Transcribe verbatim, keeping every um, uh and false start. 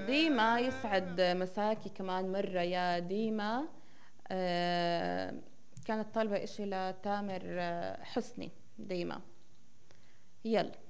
ديما يسعد مساكي كمان مرة يا ديما. آه كانت طالبة إشي لتامر آه، حسني ديما. يلا